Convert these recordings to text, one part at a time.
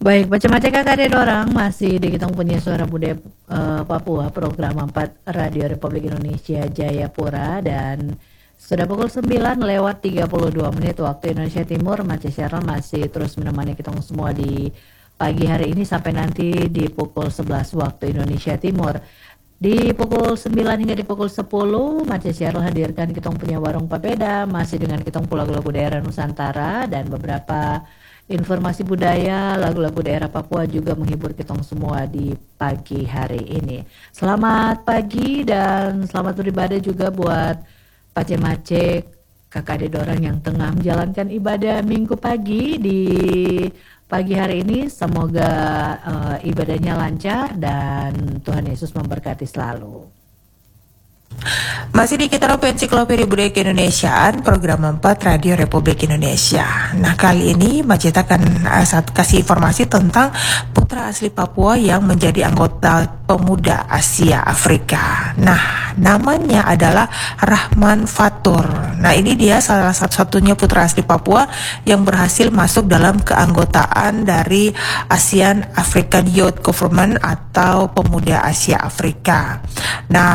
Baik, macam-macam kakak ada orang masih di kita punya suara budaya Papua program 4 Radio Republik Indonesia Jayapura dan sudah pukul 9 lewat 32 menit waktu Indonesia Timur. Mace Sharon masih terus menemani kita semua di pagi hari ini sampai nanti di pukul 11 waktu Indonesia Timur. Di pukul 9 hingga di pukul 10 Mace Sharon hadirkan kita punya warung papeda masih dengan kita lagu-lagu daerah Nusantara dan beberapa informasi budaya, lagu-lagu daerah Papua juga menghibur kita semua di pagi hari ini. Selamat pagi dan selamat beribadah juga buat Pace-Mace, kakak adik orang yang tengah menjalankan ibadah minggu pagi di pagi hari ini. Semoga ibadahnya lancar dan Tuhan Yesus memberkati selalu. Masih di Kitarop Ensiklopedia Budaya Keindonesiaan, program 4 Radio Republik Indonesia. Nah, kali ini Maceta akan kasih informasi tentang putra asli Papua yang menjadi anggota Pemuda Asia Afrika. Nah, namanya adalah Rahman Fatur. Nah, ini dia salah satu-satunya putra asli Papua yang berhasil masuk dalam keanggotaan dari ASEAN African Youth Government atau Pemuda Asia Afrika. Nah,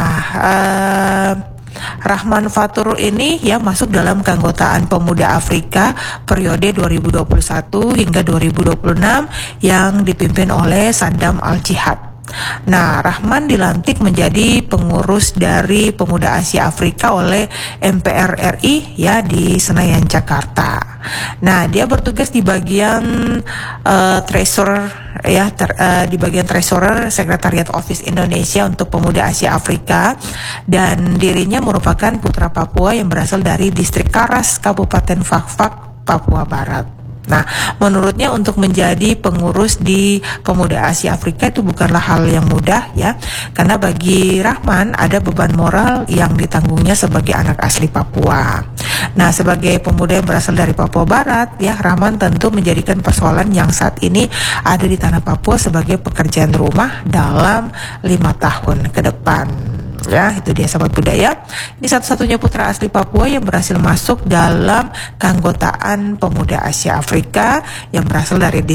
Rahman Fatur ini ya masuk dalam keanggotaan Pemuda Afrika periode 2021 hingga 2026 yang dipimpin oleh Sandam Al-Jihad. Nah, Rahman dilantik menjadi pengurus dari Pemuda Asia Afrika oleh MPR RI ya di Senayan, Jakarta. Nah, dia bertugas di bagian treasurer ya di bagian treasurer Sekretariat Office Indonesia untuk Pemuda Asia Afrika, dan dirinya merupakan putra Papua yang berasal dari distrik Karas, Kabupaten Fakfak, Papua Barat. Nah, menurutnya untuk menjadi pengurus di Pemuda Asia Afrika itu bukanlah hal yang mudah ya, karena bagi Rahman ada beban moral yang ditanggungnya sebagai anak asli Papua. Nah, sebagai pemuda yang berasal dari Papua Barat ya, Rahman tentu menjadikan persoalan yang saat ini ada di tanah Papua sebagai pekerjaan rumah dalam 5 tahun ke depan. Ya, itu dia sahabat budaya. Ini satu-satunya putra asli Papua yang berhasil masuk dalam keanggotaan Pemuda Asia Afrika yang berasal dari